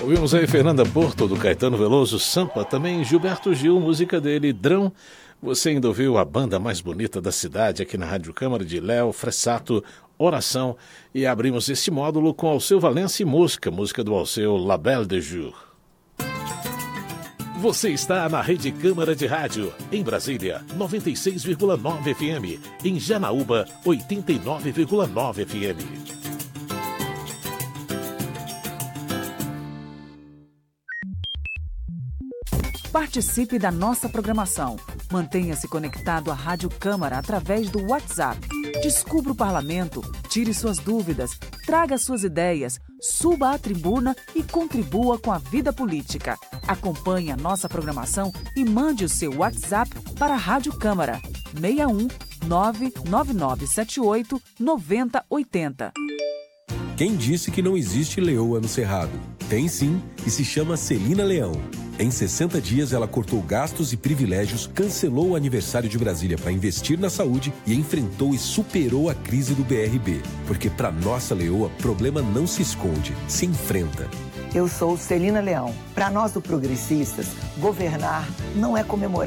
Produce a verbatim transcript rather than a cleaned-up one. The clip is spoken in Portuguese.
Ouvimos aí Fernanda Porto, do Caetano Veloso, Sampa, também Gilberto Gil, música dele, Drão. Você ainda ouviu a banda mais bonita da cidade aqui na Rádio Câmara, de Léo Fressato, Oração. E abrimos este módulo com Alceu Valença e música, música do Alceu, La Belle de Jour. Você está na Rede Câmara de Rádio, em Brasília, noventa e seis vírgula nove F M, em Janaúba, oitenta e nove vírgula nove F M. Participe da nossa programação. Mantenha-se conectado à Rádio Câmara através do WhatsApp. Descubra o parlamento, tire suas dúvidas, traga suas ideias, suba à tribuna e contribua com a vida política. Acompanhe a nossa programação e mande o seu WhatsApp para a Rádio Câmara seis um nove nove nove sete oito nove zero oito zero. Quem disse que não existe leoa no Cerrado? Tem sim, e se chama Celina Leão. Em sessenta dias, ela cortou gastos e privilégios, cancelou o aniversário de Brasília para investir na saúde e enfrentou e superou a crise do B R B. Porque para nossa leoa, problema não se esconde, se enfrenta. Eu sou Celina Leão. Para nós do Progressistas, governar não é comemorar